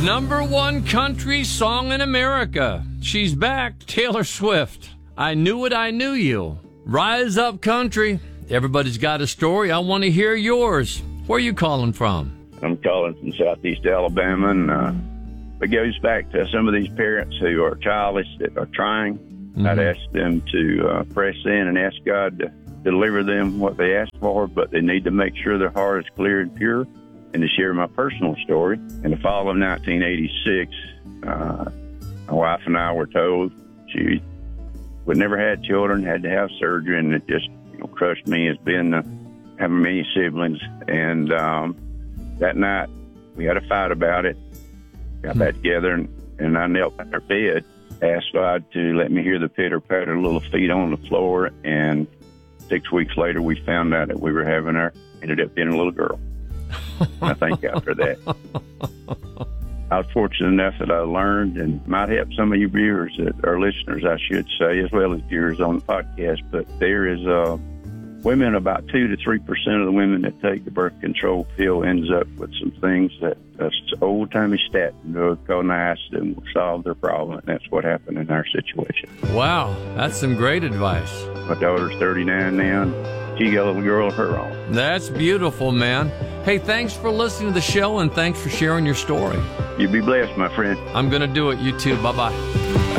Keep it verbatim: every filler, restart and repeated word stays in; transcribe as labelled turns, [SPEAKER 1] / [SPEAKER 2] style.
[SPEAKER 1] Number one country song in America. She's back, Taylor Swift. I Knew It, I Knew You. Rise up, country. Everybody's got a story. I want to hear yours. Where are you calling from?
[SPEAKER 2] I'm calling from southeast Alabama, and uh, it goes back to some of these parents who are childish that are trying. Mm-hmm. I'd ask them to uh, press in and ask God to deliver them what they ask for, but they need to make sure their heart is clear and pure. And to share my personal story, in the fall of nineteen eighty-six, uh, my wife and I were told she would never had children, had to have surgery, and it just you know, crushed me as being uh, having many siblings. And um, that night, we had a fight about it, got mm-hmm. back together, and, and I knelt by her bed, asked God to let me hear the pitter-patter of little feet on the floor, and six weeks later, we found out that we were having our, ended up being a little girl. I think after that, I was fortunate enough that I learned and might help some of you viewers, that our listeners, I should say, as well as viewers on the podcast. But there is uh, women, about two to three percent of the women that take the birth control pill ends up with some things that uh, old timey statin drug called niacin will solve their problem. And that's what happened in our situation.
[SPEAKER 1] Wow, that's some great advice.
[SPEAKER 2] My daughter's thirty-nine now. And she got a little girl of her own.
[SPEAKER 1] That's beautiful, man. Hey, thanks for listening to the show, and thanks for sharing your story.
[SPEAKER 2] You be blessed, my friend.
[SPEAKER 1] I'm going to do it. You too. Bye-bye.